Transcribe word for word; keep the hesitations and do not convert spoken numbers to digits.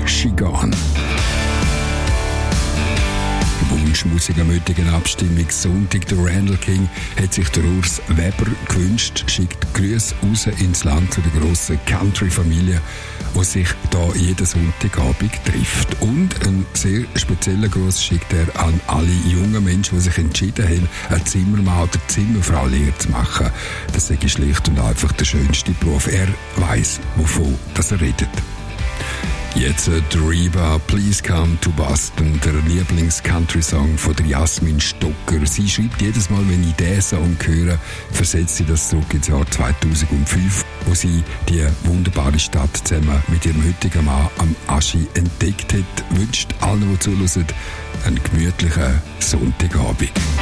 She Gone. Wunschmusik am heutigen Abstimmungssonntag. Der Randall King hat sich der Urs Weber gewünscht, schickt Grüße raus ins Land zu der grossen Country-Familie, die sich da jeden Sonntagabend trifft. Und einen sehr speziellen Gruß schickt er an alle jungen Menschen, die sich entschieden haben, eine Zimmermann oder Zimmerfrau Lehre zu machen. Das ist schlicht und einfach der schönste Beruf. Er weiss, wovon das er redet. Jetzt äh, Reba, Please Come to Boston, der Lieblings-Country-Song von der Jasmin Stocker. Sie schreibt jedes Mal, wenn ich diesen Song höre, versetzt sie das zurück ins Jahr zweitausendfünf, wo sie die wunderbare Stadt zusammen mit ihrem heutigen Mann am Aschi entdeckt hat. Wünscht allen, die zuhören, einen gemütlichen Sonntagabend.